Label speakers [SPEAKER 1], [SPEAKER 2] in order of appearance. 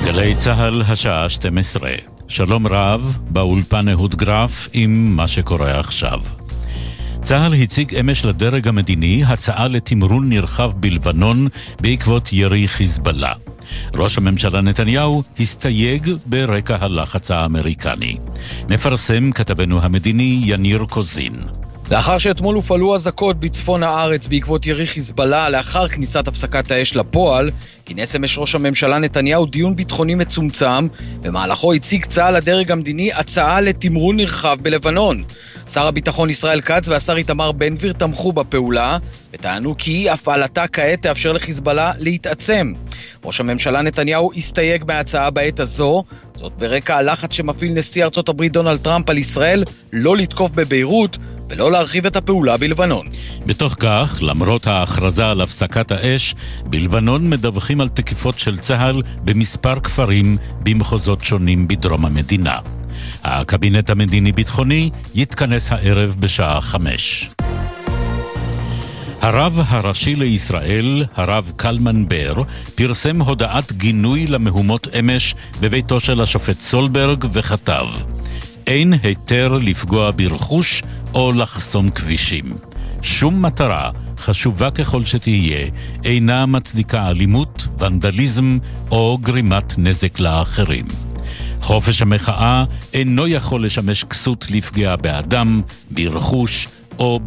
[SPEAKER 1] גלי צהל השעה 12. שלום רב, באולפן אהוד גרף עם מה שקורה עכשיו. צהל הציג אמש לדרג המדיני הצעה לתמרון נרחב בלבנון בעקבות ירי חיזבאללה. ראש הממשלה נתניהו הסתייג ברקע הלחץ האמריקני. מפרסם כתבנו המדיני יניר קוזין.
[SPEAKER 2] לאחר שאתמול הופעלו אזעקות בצפון הארץ בעקבות ירי חיזבאללה לאחר כניסת הפסקת האש לפועל, כינס אמש ראש הממשלה נתניהו דיון ביטחוני מצומצם, במהלכו הציג צה"ל לדרג המדיני הצעה לתמרון נרחב בלבנון. שר הביטחון ישראל כץ והשר איתמר בן גביר תמכו בפעולה, וטענו כי הפעלתה כעת תאפשר לחיזבאללה להתעצם. ראש הממשלה נתניהו הסתייג מההצעה בעת הזו, זאת ברקע הלחץ שמפעיל נשיא ארצות הברית דונלד טראמפ על ישראל לא לתקוף בביירות ולא להרחיב את הפעולה בלבנון.
[SPEAKER 1] בתוך כך, למרות ההכרזה על הפסקת האש, בלבנון מדווחים על תקיפות של צה"ל במספר כפרים במחוזות שונים בדרום המדינה. הקבינט המדיני-ביטחוני יתכנס הערב בשעה 5. הרב הראשי לישראל, הרב קלמן בר, פרסם הודעת גינוי למהומות אמש בביתו של השופט סולברג וכתב: אין היתר לפגוע ברכוש או לחסום כבישים. שום מטרה, חשובה ככל שתהיה, אינה מצדיקה אלימות, ונדליזם או גרימת נזק לאחרים. חופש המחאה אינו יכול לשמש כסות לפגיעה באדם, ברכוש או